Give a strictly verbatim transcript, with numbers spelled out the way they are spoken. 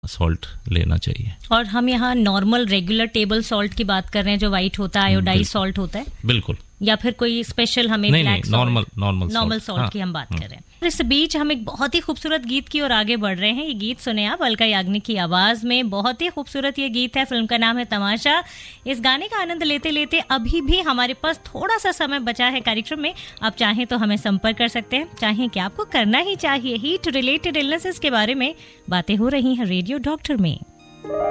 Salt लेना चाहिए। और हम यहाँ नॉर्मल रेगुलर टेबल सॉल्ट की बात कर रहे हैं जो वाइट होता है, आयोडाइज सॉल्ट होता है? बिल्कुल। या फिर कोई स्पेशल हमें नहीं, ब्लैक नहीं, नॉर्मल नॉर्मल नॉर्मल सॉल्ट की हम बात कर रहे हैं। इस बीच हम एक बहुत ही खूबसूरत गीत की ओर आगे बढ़ रहे हैं। ये गीत सुने आप अलका याग्निक की आवाज में, बहुत ही खूबसूरत ये गीत है। फिल्म का नाम है तमाशा। इस गाने का आनंद लेते लेते अभी भी हमारे पास थोड़ा सा समय बचा है कार्यक्रम में। आप चाहें तो हमें संपर्क कर सकते हैं, चाहें कि आपको करना ही चाहिए। हीट रिलेटेड इलनेसेस के बारे में बातें हो रही हैं रेडियो डॉक्टर में।